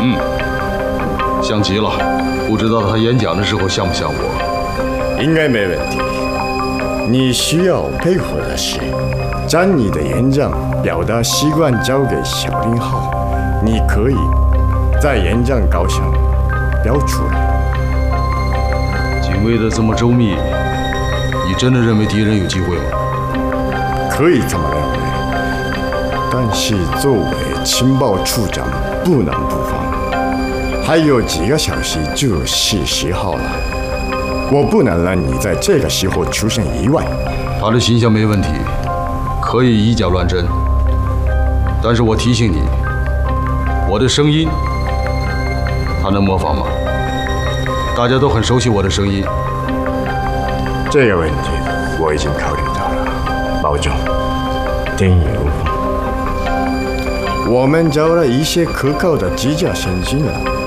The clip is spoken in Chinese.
像极了。不知道他演讲的时候像不像我？ 应该没问题。你需要配合的是，将你的演讲表达习惯交给小林浩，你可以在演讲稿上标出来。 警卫的这么周密，你真的认为敌人有机会吗？ 可以这么认为，但是作为情报处长不能不防。还有几个小时就是10号了，我不能让你在这个时候出现意外。 他的形象没问题，可以以假乱真。但是我提醒你，我的声音，他能模仿吗？大家都很熟悉我的声音。 这个问题我已经考虑到了，保重，天衣无缝。我们找了一些可靠的机甲先进了。